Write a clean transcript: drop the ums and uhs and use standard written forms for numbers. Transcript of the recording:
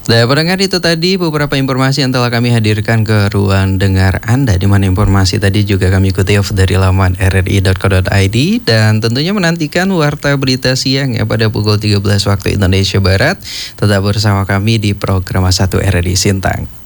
Dan pendengar itu tadi beberapa informasi yang telah kami hadirkan ke ruang dengar Anda, di mana informasi tadi juga kami kutip dari laman rri.co.id, dan tentunya menantikan warta berita siang ya pada pukul 13 waktu Indonesia Barat. Tetap bersama kami di program 1 RRI Sintang.